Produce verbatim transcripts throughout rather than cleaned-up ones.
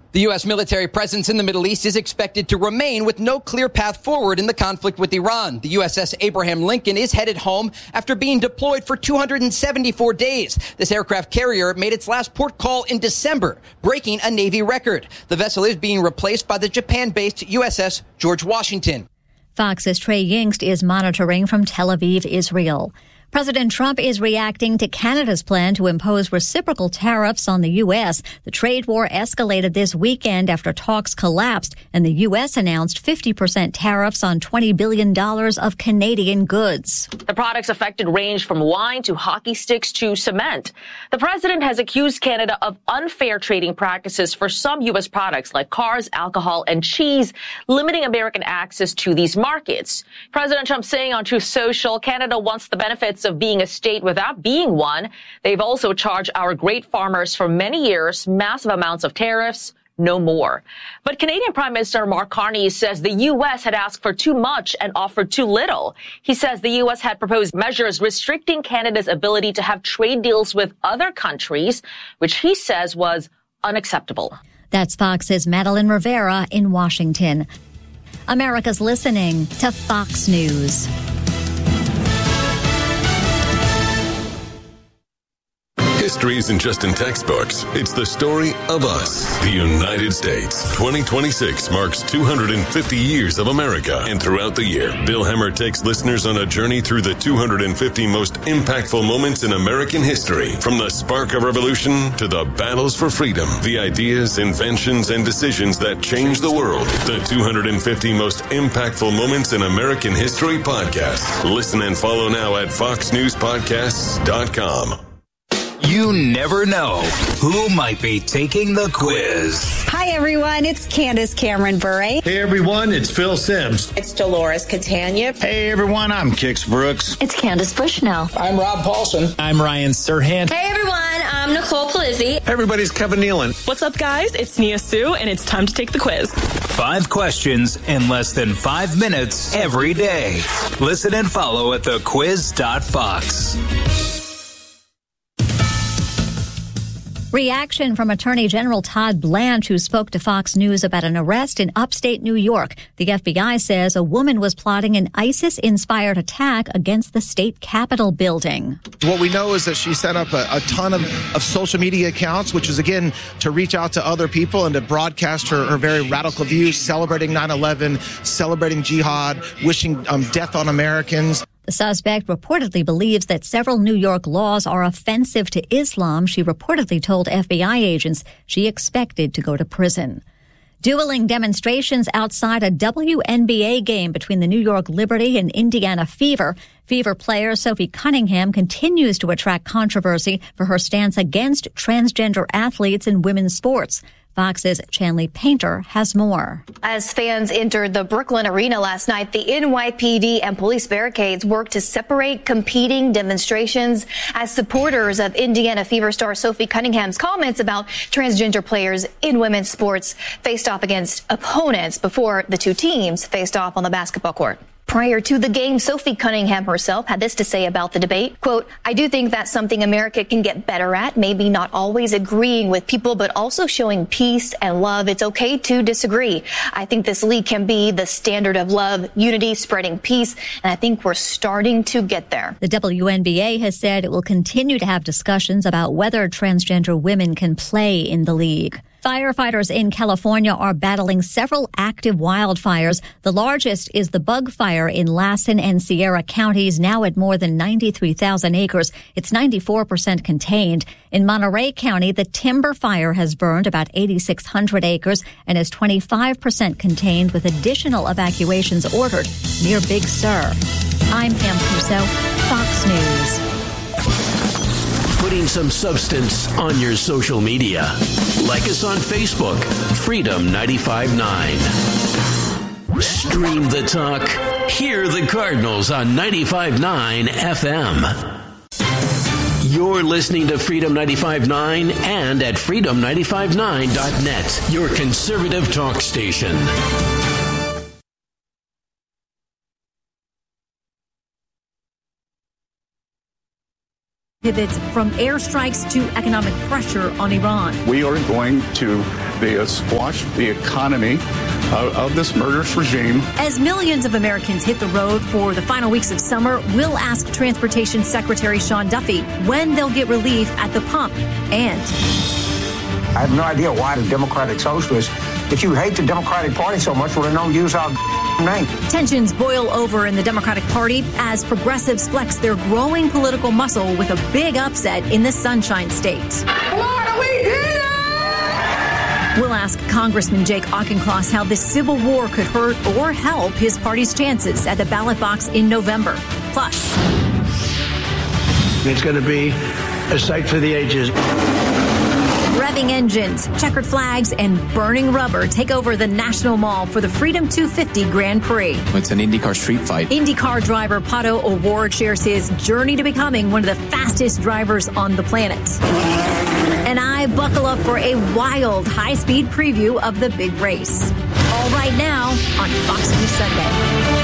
The U S military presence in the Middle East is expected to remain with no clear path forward in the conflict with Iran. The U S S Abraham Lincoln is headed home after being deployed for two hundred seventy-four days. This aircraft carrier made its last port call in December, breaking a Navy record. The vessel is being replaced by the Japan-based U S S George Washington. Fox's Trey Yingst is monitoring from Tel Aviv, Israel. President Trump is reacting to Canada's plan to impose reciprocal tariffs on the U S. The trade war escalated this weekend after talks collapsed, and the U S announced fifty percent tariffs on twenty billion dollars of Canadian goods. The products affected range from wine to hockey sticks to cement. The president has accused Canada of unfair trading practices for some U S products like cars, alcohol, and cheese, limiting American access to these markets. President Trump saying on Truth Social, Canada wants the benefits of being a state without being one. They've also charged our great farmers for many years massive amounts of tariffs. No more. But Canadian Prime Minister Mark Carney says the U S had asked for too much and offered too little. He says the U S had proposed measures restricting Canada's ability to have trade deals with other countries, which he says was unacceptable. That's Fox's Madeline Rivera in Washington. America's listening to Fox News. History isn't just in textbooks. It's the story of us, the United States. twenty twenty-six marks two hundred fifty years of America. And throughout the year, Bill Hemmer takes listeners on a journey through the two hundred fifty most impactful moments in American history. From the spark of revolution to the battles for freedom, the ideas, inventions, and decisions that changed the world. The two hundred fifty most impactful moments in American history podcast. Listen and follow now at fox news podcasts dot com. You never know who might be taking the quiz. Hi, everyone. It's Candace Cameron Bure. Hey, everyone. It's Phil Sims. It's Dolores Catania. Hey, everyone. I'm Kix Brooks. It's Candace Bushnell. I'm Rob Paulson. I'm Ryan Serhant. Hey, everyone. I'm Nicole Palizzi. Hey, everybody's Kevin Nealon. What's up, guys? It's Nia Sue, and it's time to take the quiz. Five questions in less than five minutes every day. Listen and follow at the quiz dot fox. Reaction from Attorney General Todd Blanche, who spoke to Fox News about an arrest in upstate New York. The F B I says a woman was plotting an ISIS-inspired attack against the state Capitol building. What we know is that she set up a, a ton of, of social media accounts, which is, again, to reach out to other people and to broadcast her, her very radical views, celebrating nine eleven, celebrating jihad, wishing um, death on Americans. The suspect reportedly believes that several New York laws are offensive to Islam. She reportedly told F B I agents she expected to go to prison. Dueling demonstrations outside a W N B A game between the New York Liberty and Indiana Fever. Fever player Sophie Cunningham continues to attract controversy for her stance against transgender athletes in women's sports. Fox's Chanley Painter has more. As fans entered the Brooklyn Arena last night, the N Y P D and police barricades worked to separate competing demonstrations as supporters of Indiana Fever star Sophie Cunningham's comments about transgender players in women's sports faced off against opponents before the two teams faced off on the basketball court. Prior to the game, Sophie Cunningham herself had this to say about the debate. Quote, I do think that's something America can get better at, maybe not always agreeing with people, but also showing peace and love. It's okay to disagree. I think this league can be the standard of love, unity, spreading peace, and I think we're starting to get there. The W N B A has said it will continue to have discussions about whether transgender women can play in the league. Firefighters in California are battling several active wildfires. The largest is the bug fire in Lassen and Sierra counties, now at more than ninety-three thousand acres. It's ninety-four percent contained. In Monterey County, the timber fire has burned about eighty-six hundred acres and is twenty-five percent contained, with additional evacuations ordered near Big Sur. I'm Pam Puso, Fox News. Putting some substance on your social media. Like us on Facebook, Freedom ninety-five point nine. Stream the talk. Hear the Cardinals on ninety-five point nine F M. You're listening to Freedom ninety-five point nine and at freedom ninety-five nine dot net, your conservative talk station. pivots from airstrikes to economic pressure on Iran. We are going to the, uh, squash the economy uh, of this murderous regime. As millions of Americans hit the road for the final weeks of summer, we'll ask Transportation Secretary Sean Duffy when they'll get relief at the pump. And I have no idea why the Democratic Socialists, if you hate the Democratic Party so much, well, then don't use our name. Tensions boil over in the Democratic Party as progressives flex their growing political muscle with a big upset in the Sunshine State. Florida, we did it! We'll ask Congressman Jake Auchincloss how this civil war could hurt or help his party's chances at the ballot box in November. Plus, it's going to be a sight for the ages. Revving engines, checkered flags, and burning rubber take over the National Mall for the Freedom two fifty Grand Prix. It's an IndyCar street fight. IndyCar driver Pato O'Ward shares his journey to becoming one of the fastest drivers on the planet. And I buckle up for a wild, high-speed preview of the big race. All right now on Fox News Sunday.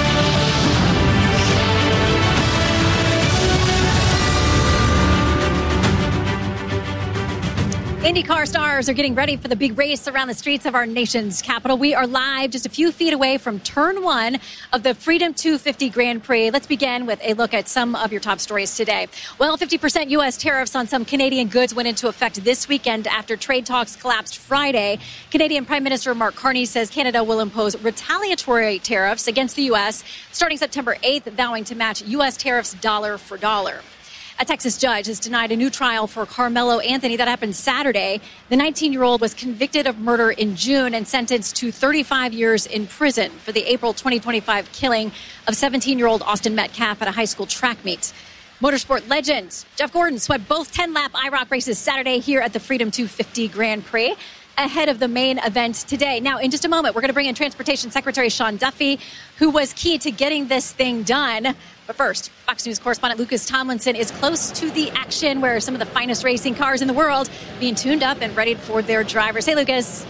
IndyCar stars are getting ready for the big race around the streets of our nation's capital. We are live just a few feet away from turn one of the Freedom two fifty Grand Prix. Let's begin with a look at some of your top stories today. Well, fifty percent U S tariffs on some Canadian goods went into effect this weekend after trade talks collapsed Friday. Canadian Prime Minister Mark Carney says Canada will impose retaliatory tariffs against the U S starting September eighth, vowing to match U S tariffs dollar for dollar. A Texas judge has denied a new trial for Carmelo Anthony. That happened Saturday. The nineteen-year-old was convicted of murder in June and sentenced to thirty-five years in prison for the April twenty twenty-five killing of seventeen-year-old Austin Metcalf at a high school track meet. Motorsport legend Jeff Gordon swept both ten-lap I ROC races Saturday here at the Freedom two fifty Grand Prix ahead of the main event today. Now, in just a moment, we're going to bring in Transportation Secretary Sean Duffy, who was key to getting this thing done. But first, Fox News correspondent Lucas Tomlinson is close to the action where some of the finest racing cars in the world being tuned up and ready for their drivers. Hey, Lucas.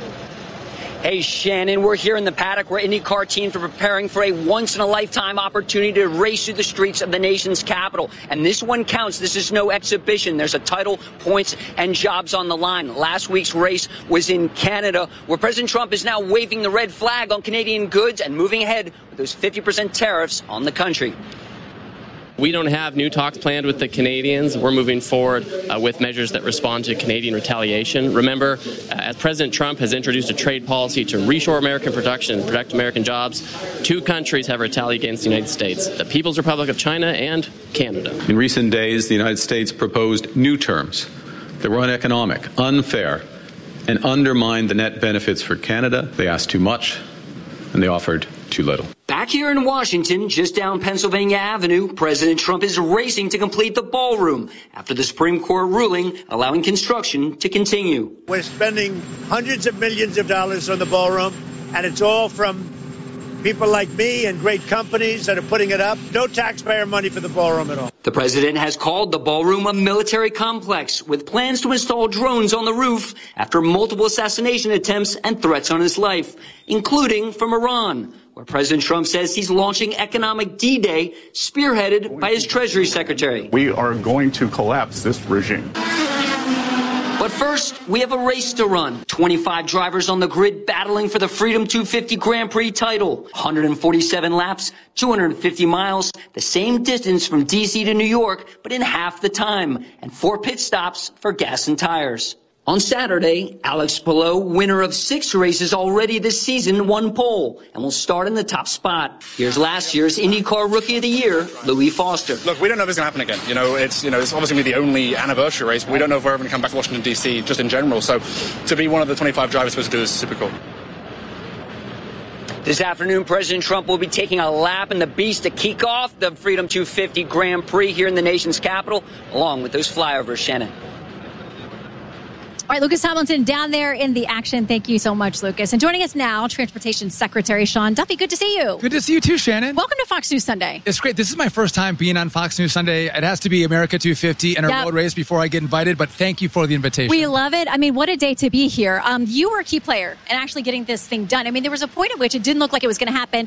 Hey, Shannon, we're here in the paddock where IndyCar teams are preparing for a once-in-a-lifetime opportunity to race through the streets of the nation's capital. And this one counts. This is no exhibition. There's a title, points, and jobs on the line. Last week's race was in Canada, where President Trump is now waving the red flag on Canadian goods and moving ahead with those fifty percent tariffs on the country. We don't have new talks planned with the Canadians. We're moving forward uh, with measures that respond to Canadian retaliation. Remember, uh, as President Trump has introduced a trade policy to reshore American production and protect American jobs, two countries have retaliated against the United States, the People's Republic of China and Canada. In recent days, the United States proposed new terms that were uneconomic, unfair, and undermined the net benefits for Canada. They asked too much, and they offered too little. Back here in Washington, just down Pennsylvania Avenue, President Trump is racing to complete the ballroom after the Supreme Court ruling allowing construction to continue. We're spending hundreds of millions of dollars on the ballroom, and it's all from people like me and great companies that are putting it up. No taxpayer money for the ballroom at all. The president has called the ballroom a military complex with plans to install drones on the roof after multiple assassination attempts and threats on his life, including from Iran, where President Trump says he's launching economic D-Day, spearheaded by his Treasury Secretary. We are going to collapse this regime. But first, we have a race to run. twenty-five drivers on the grid battling for the Freedom two fifty Grand Prix title. one hundred forty-seven laps, two hundred fifty miles, the same distance from D C to New York, but in half the time, and four pit stops for gas and tires. On Saturday, Alex Palou, winner of six races already this season, won pole and will start in the top spot. Here's last year's IndyCar Rookie of the Year, Louis Foster. Look, we don't know if it's going to happen again. You know, it's you know it's obviously going to be the only anniversary race, but we don't know if we're ever going to come back to Washington, D C just in general. So to be one of the twenty-five drivers supposed to do this is super cool. This afternoon, President Trump will be taking a lap in the Beast to kick off the Freedom two fifty Grand Prix here in the nation's capital, along with those flyovers, Shannon. All right, Lucas Tomlinson down there in the action. Thank you so much, Lucas. And joining us now, Transportation Secretary Sean Duffy. Good to see you. Good to see you too, Shannon. Welcome to Fox News Sunday. It's great. This is my first time being on Fox News Sunday. It has to be America two fifty and a yep. road race before I get invited, but thank you for the invitation. We love it. I mean, what a day to be here. Um, you were a key player in actually getting this thing done. I mean, there was a point at which it didn't look like it was going to happen.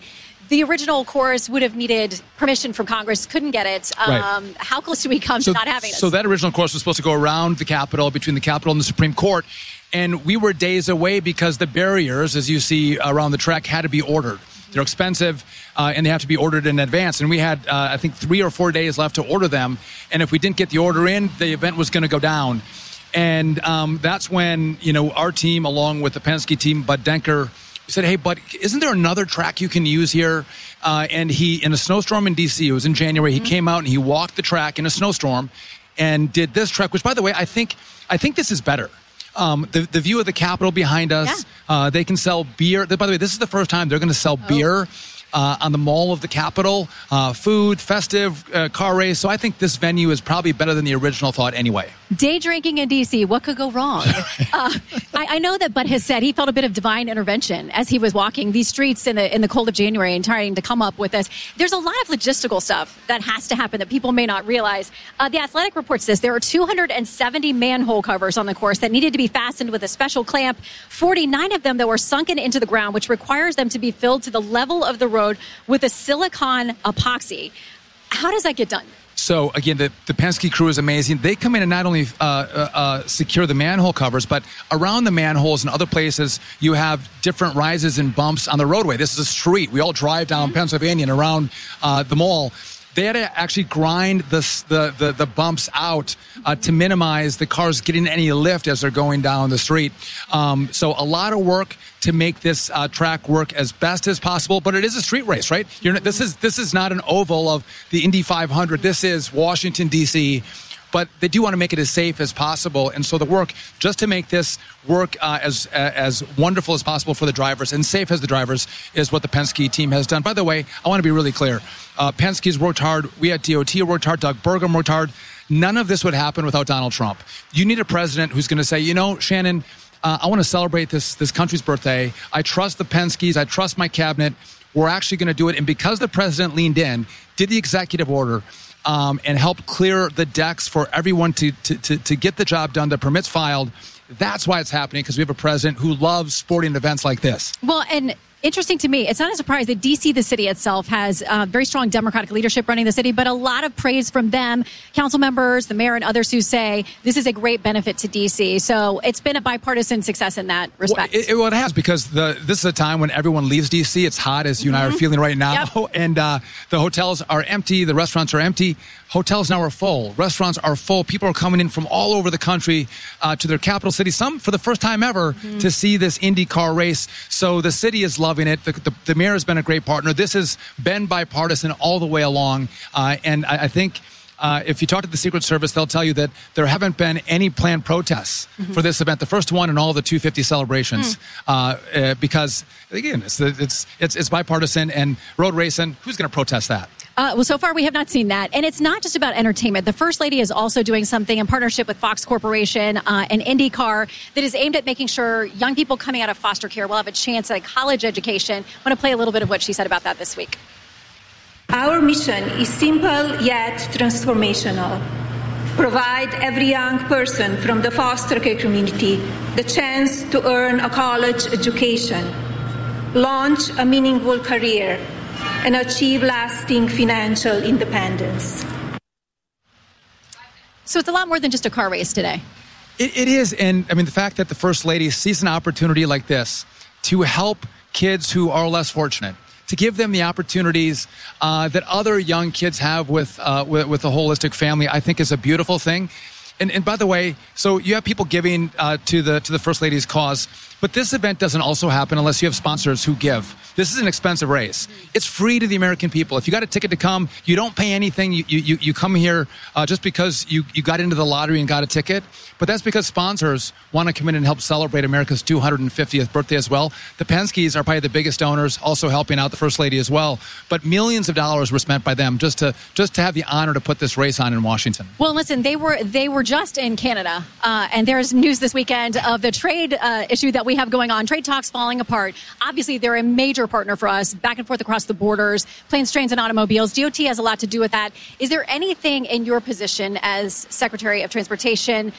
the original course would have needed permission from Congress, couldn't get it. Um, right. How close do we come so, to not having this? So that original course was supposed to go around the Capitol, between the Capitol and the Supreme Court. And we were days away because the barriers, as you see around the track, had to be ordered. They're expensive, uh, and they have to be ordered in advance. And we had, uh, I think, three or four days left to order them. And if we didn't get the order in, the event was going to go down. And um, that's when, you know, our team, along with the Penske team, Bud Denker, said, hey, Bud, isn't there another track you can use here? Uh, and he, in a snowstorm in D C, it was in January, he mm-hmm. came out and he walked the track in a snowstorm and did this track, which, by the way, I think I think this is better. Um, the, the view of the Capitol behind us, yeah. uh, they can sell beer. By the way, this is the first time they're going to sell oh. beer uh, on the mall of the Capitol, uh, food, festive, uh, car race. So I think this venue is probably better than the original thought anyway. Day drinking in D C, what could go wrong? uh, I, I know that Bud has said he felt a bit of divine intervention as he was walking these streets in the in the cold of January and trying to come up with this. There's a lot of logistical stuff that has to happen that people may not realize. Uh, the Athletic reports this. There are two hundred seventy manhole covers on the course that needed to be fastened with a special clamp, forty-nine of them that were sunken into the ground, which requires them to be filled to the level of the road with a silicone epoxy. How does that get done? So, again, the, the Penske crew is amazing. They come in and not only uh, uh, uh, secure the manhole covers, but around the manholes and other places, you have different rises and bumps on the roadway. This is a street. We all drive down mm-hmm. Pennsylvania and around uh, the mall. They had to actually grind the the, the, the bumps out uh, to minimize the cars getting any lift as they're going down the street. Um, so a lot of work to make this uh, track work as best as possible. But it is a street race, right? You're not, this is this is not an oval of the Indy five hundred. This is Washington, D C, but they do want to make it as safe as possible. And so the work, just to make this work uh, as uh, as wonderful as possible for the drivers and safe as the drivers, is what the Penske team has done. By the way, I want to be really clear. Uh, Penske's worked hard. We at D O T worked hard. Doug Burgum worked hard. None of this would happen without Donald Trump. You need a president who's going to say, you know, Shannon, uh, I want to celebrate this, this country's birthday. I trust the Penskes. I trust my cabinet. We're actually going to do it. And because the president leaned in, did the executive order, Um, and help clear the decks for everyone to, to, to, to get the job done, the permits filed. That's why it's happening, because we have a president who loves sporting events like this. Well, and interesting to me, it's not a surprise that D C, the city itself, has uh, very strong Democratic leadership running the city, but a lot of praise from them, council members, the mayor, and others who say this is a great benefit to D C. So it's been a bipartisan success in that respect. Well, it, it, well, it has, because the, this is a time when everyone leaves D C. It's hot, as you mm-hmm. and I are feeling right now, yep. and uh, the hotels are empty, the restaurants are empty. Hotels now are full. Restaurants are full. People are coming in from all over the country uh, to their capital city, some for the first time ever, mm-hmm. to see this IndyCar race. So the city is loving it. The, the, the mayor has been a great partner. This has been bipartisan all the way along. Uh, and I, I think uh, if you talk to the Secret Service, they'll tell you that there haven't been any planned protests mm-hmm. for this event, the first one in all the two fifty celebrations, mm. uh, uh, because, again, it's, it's, it's, it's bipartisan, and road racing, who's going to protest that? Uh, well, so far we have not seen that. And it's not just about entertainment. The First Lady is also doing something in partnership with Fox Corporation uh, and IndyCar that is aimed at making sure young people coming out of foster care will have a chance at a college education. I want to play a little bit of what she said about that this week. Our mission is simple yet transformational. Provide every young person from the foster care community the chance to earn a college education, launch a meaningful career, and achieve lasting financial independence. So it's a lot more than just a car race today. It, it is. And I mean, the fact that the First Lady sees an opportunity like this to help kids who are less fortunate, to give them the opportunities uh, that other young kids have with, uh, with, with a holistic family, I think is a beautiful thing. And, and by the way, so you have people giving uh, to the to the First Lady's cause, but this event doesn't also happen unless you have sponsors who give. This is an expensive race. It's free to the American people. If you got a ticket to come, you don't pay anything. You you, you come here uh, just because you, you got into the lottery and got a ticket. But that's because sponsors want to come in and help celebrate America's two hundred fiftieth birthday as well. The Penskes are probably the biggest donors, also helping out the First Lady as well. But millions of dollars were spent by them just to just to have the honor to put this race on in Washington. Well, listen, they were they were just in Canada, uh, and there's news this weekend of the trade uh, issue that we have going on. Trade talks falling apart. Obviously, they're a major partner for us, back and forth across the borders, planes, trains, and automobiles. D O T has a lot to do with that. Is there anything in your position as Secretary of Transportation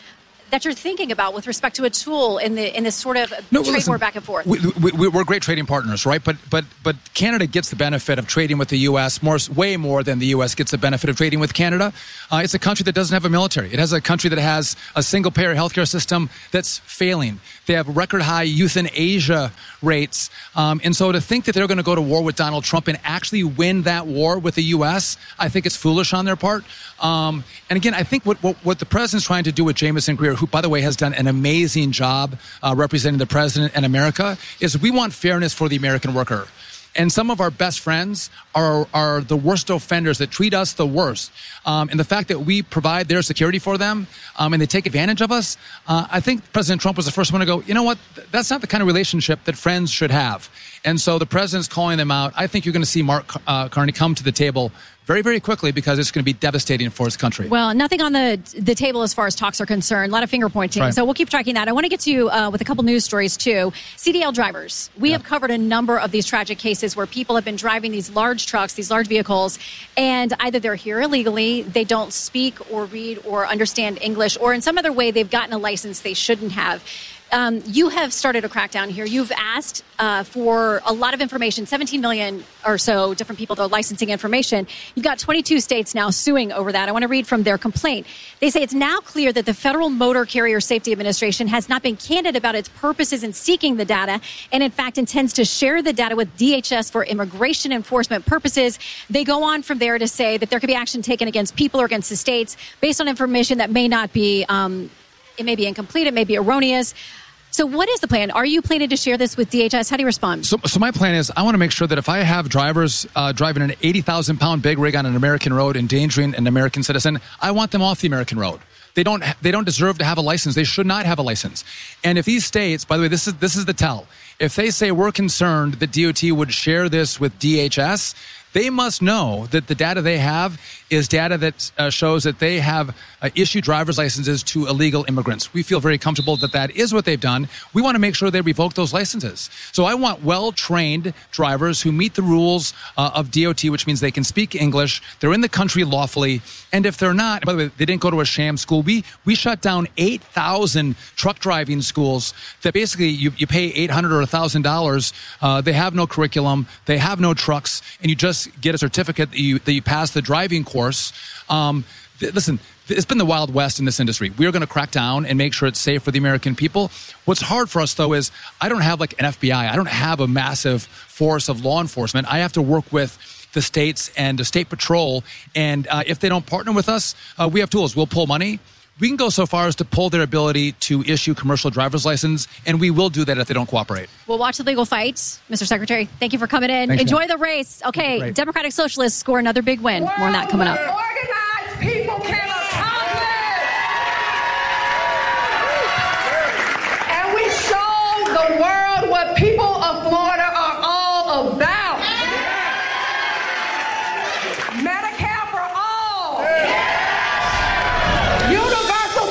that you're thinking about with respect to a tool in the in this sort of no, trade listen, war back and forth? We, we, we're great trading partners, right? But but but Canada gets the benefit of trading with the U S more, way more than the U S gets the benefit of trading with Canada. Uh, it's a country that doesn't have a military. It has a country that has a single-payer healthcare system that's failing. They have record-high euthanasia rates. Um, and so to think that they're going to go to war with Donald Trump and actually win that war with the U S, I think it's foolish on their part. Um, and again, I think what, what, what the president's trying to do with Jamieson Greer, who, by the way, has done an amazing job uh, representing the president and America, is we want fairness for the American worker. And some of our best friends are are the worst offenders that treat us the worst. Um, and the fact that we provide their security for them um, and they take advantage of us, uh, I think President Trump was the first one to go, you know what, that's not the kind of relationship that friends should have. And so the president's calling them out. I think you're going to see Mark uh, Carney come to the table very, very quickly because it's going to be devastating for his country. Well, nothing on the the table as far as talks are concerned. A lot of finger pointing. Right. So we'll keep tracking that. I want to get to you uh, with a couple news stories, too. C D L drivers. We yep. have covered a number of these tragic cases where people have been driving these large trucks, these large vehicles, and either they're here illegally, they don't speak or read or understand English, or in some other way they've gotten a license they shouldn't have. Um, you have started a crackdown here. You've asked uh, for a lot of information, seventeen million or so different people, though, licensing information. You've got twenty-two states now suing over that. I want to read from their complaint. They say it's now clear that the Federal Motor Carrier Safety Administration has not been candid about its purposes in seeking the data and, in fact, intends to share the data with D H S for immigration enforcement purposes. They go on from there to say that there could be action taken against people or against the states based on information that may not be um, it may be incomplete, it may be erroneous. So what is the plan? Are you planning to share this with D H S? How do you respond? So, so my plan is I want to make sure that if I have drivers uh, driving an eighty thousand pound big rig on an American road endangering an American citizen, I want them off the American road. They don't they don't deserve to have a license. They should not have a license. And if these states, by the way, this is this is the tell. If they say we're concerned that D O T would share this with D H S, they must know that the data they have is data that uh, shows that they have uh, issued driver's licenses to illegal immigrants. We feel very comfortable that that is what they've done. We want to make sure they revoke those licenses. So I want well-trained drivers who meet the rules uh, of D O T, which means they can speak English, they're in the country lawfully, and if they're not, by the way, they didn't go to a sham school. We we shut down eight thousand truck driving schools that basically you, you pay eight hundred dollars or one thousand dollars. Uh, they have no curriculum, they have no trucks, and you just get a certificate that you, that you pass the driving course. Um, th- listen, th- it's been the Wild West in this industry. We are going to crack down and make sure it's safe for the American people. What's hard for us, though, is I don't have like an F B I. I don't have a massive force of law enforcement. I have to work with the states and the state patrol. And uh, if they don't partner with us, uh, we have tools. We'll pull money. We can go so far as to pull their ability to issue commercial driver's license, and we will do that if they don't cooperate. We'll watch the legal fight. Mister Secretary, thank you for coming in. Thanks, Enjoy man. the race. Okay, Democratic Socialists score another big win. More on that coming up. Organized people can accomplish. And we show the world what people of Florida are all about.